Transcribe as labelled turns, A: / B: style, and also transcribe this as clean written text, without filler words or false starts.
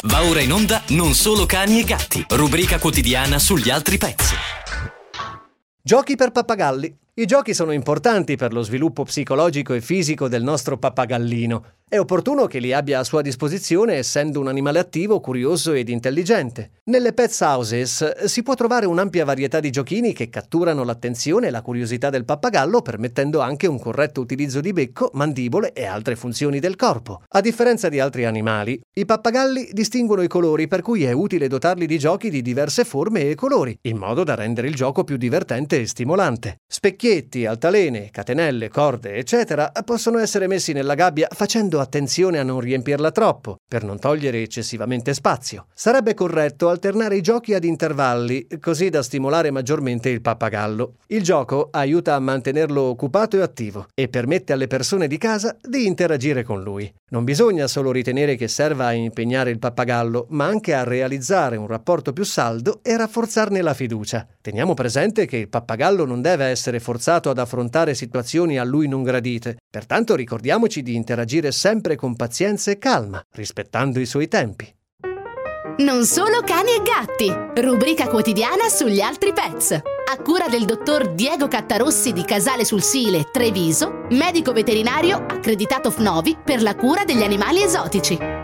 A: Va ora in onda Non solo cani e gatti, rubrica quotidiana sugli altri pets.
B: Giochi per pappagalli. I giochi sono importanti per lo sviluppo psicologico e fisico del nostro pappagallino. È opportuno che li abbia a sua disposizione, essendo un animale attivo, curioso ed intelligente. Nelle Pets Houses si può trovare un'ampia varietà di giochini che catturano l'attenzione e la curiosità del pappagallo, permettendo anche un corretto utilizzo di becco, mandibole e altre funzioni del corpo. A differenza di altri animali, i pappagalli distinguono i colori, per cui è utile dotarli di giochi di diverse forme e colori, in modo da rendere il gioco più divertente e stimolante. Specchietti, altalene, catenelle, corde, eccetera, possono essere messi nella gabbia facendo attenzione a non riempirla troppo, per non togliere eccessivamente spazio. Sarebbe corretto alternare i giochi ad intervalli, così da stimolare maggiormente il pappagallo. Il gioco aiuta a mantenerlo occupato e attivo e permette alle persone di casa di interagire con lui. Non bisogna solo ritenere che serva a impegnare il pappagallo, ma anche a realizzare un rapporto più saldo e rafforzarne la fiducia. Teniamo presente che il pappagallo non deve essere forzato ad affrontare situazioni a lui non gradite, pertanto ricordiamoci di interagire sempre con pazienza e calma, rispettando i suoi tempi.
C: Non solo cani e gatti, rubrica quotidiana sugli altri pets. A cura del dottor Diego Cattarossi di Casale sul Sile, Treviso, medico veterinario accreditato FNOVI per la cura degli animali esotici.